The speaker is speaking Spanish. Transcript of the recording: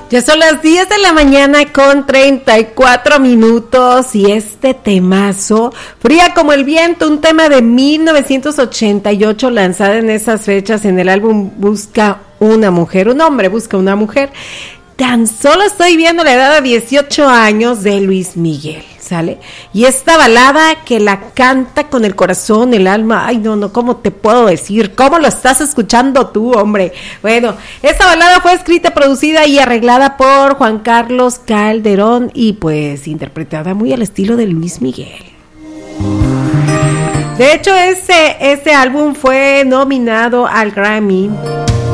Ya son las 10 de la mañana con 34 minutos y este temazo, Fría como el viento, un tema de 1988 lanzado en esas fechas en el álbum Busca una mujer, un hombre busca una mujer. Tan solo estoy viendo la edad de 18 años de Luis Miguel, ¿sale? Y esta balada que la canta con el corazón, el alma, ay no, ¿cómo te puedo decir? ¿Cómo lo estás escuchando tú, hombre? Bueno, esta balada fue escrita, producida y arreglada por Juan Carlos Calderón y pues interpretada muy al estilo de Luis Miguel. De hecho, ese álbum fue nominado al Grammy